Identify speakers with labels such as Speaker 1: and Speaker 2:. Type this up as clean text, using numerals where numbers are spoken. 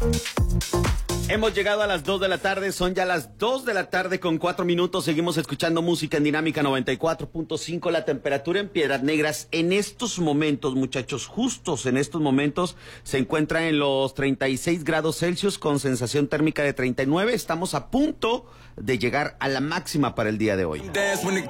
Speaker 1: Hemos llegado a las 2 de la tarde, son ya las 2 de la tarde con 4 minutos, seguimos escuchando música en Dinámica 94.5, la temperatura en Piedras Negras en estos momentos, muchachos, justos en estos momentos, se encuentra en los 36 grados Celsius con sensación térmica de 39, estamos a punto de llegar a la máxima para el día de hoy.